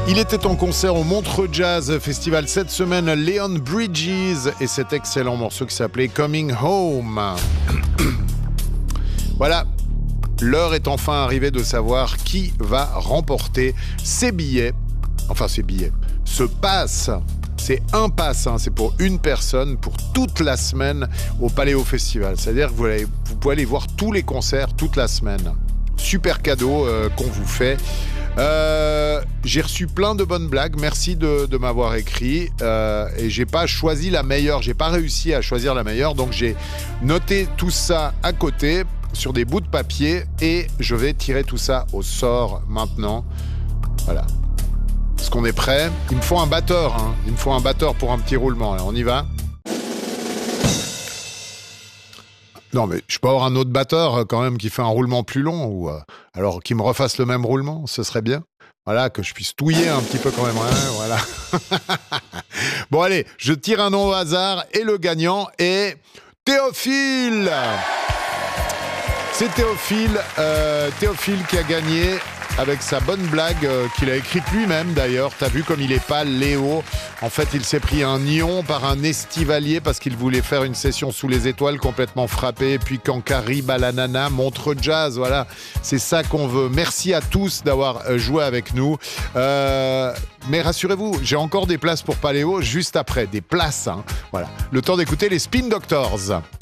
Il était en concert au Montreux Jazz Festival cette semaine, Leon Bridges, et cet excellent morceau qui s'appelait Coming Home. Voilà, l'heure est enfin arrivée de savoir qui va remporter ces billets, ce pass. C'est un pass, c'est pour une personne, pour toute la semaine au Paléo Festival. C'est-à-dire que vous pouvez aller voir tous les concerts toute la semaine. Super cadeau qu'on vous fait. J'ai reçu plein de bonnes blagues, merci de m'avoir écrit, et j'ai pas choisi la meilleure, j'ai pas réussi à choisir la meilleure, donc j'ai noté tout ça à côté sur des bouts de papier et je vais tirer tout ça au sort maintenant. Voilà. Est-ce qu'on est prêt ? Il me faut un batteur, il me faut un batteur pour un petit roulement, là. On y va ? Non, mais je peux avoir un autre batteur quand même qui fait un roulement plus long, ou alors qui me refasse le même roulement, ce serait bien. Voilà, que je puisse touiller un petit peu quand même. Ouais, voilà. Bon, allez, je tire un nom au hasard et le gagnant est Théophile. C'est Théophile qui a gagné avec sa bonne blague qu'il a écrite lui-même d'ailleurs. T'as vu comme il est pâle, Léo. En fait, il s'est pris un nion par un estivalier parce qu'il voulait faire une session sous les étoiles complètement frappé. Et puis quand Carib à la nana, Montreux Jazz, voilà. C'est ça qu'on veut. Merci à tous d'avoir joué avec nous. Mais rassurez-vous, j'ai encore des places pour Paléo juste après. Des places, Voilà. Le temps d'écouter les Spin Doctors.